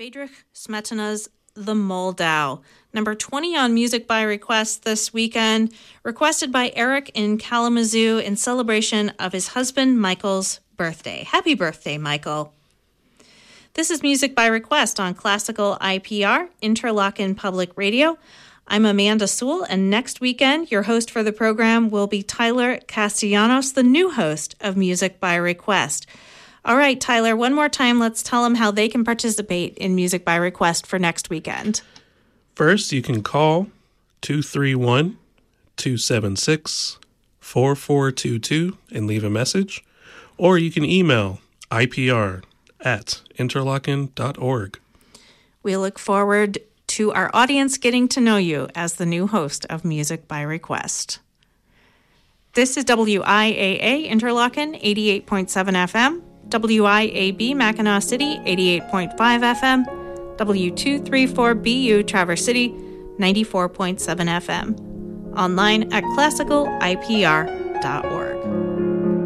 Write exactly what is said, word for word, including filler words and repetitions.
Friedrich Smetana's The Moldau, number twenty on Music by Request this weekend, requested by Eric in Kalamazoo in celebration of his husband Michael's birthday. Happy birthday, Michael. This is Music by Request on Classical I P R, Interlochen Public Radio. I'm Amanda Sewell, and next weekend, your host for the program will be Tyler Castellanos, the new host of Music by Request. All right, Tyler, one more time, let's tell them how they can participate in Music by Request for next weekend. First, you can call two three one, two seven six, four four two two and leave a message, or you can email I P R at interlochen dot org. We look forward to our audience getting to know you as the new host of Music by Request. This is W I A A Interlochen eighty-eight point seven F M, W I A B Mackinac City eighty-eight point five F M, W two thirty-four B U Traverse City ninety-four point seven F M. Online at classical I P R dot org.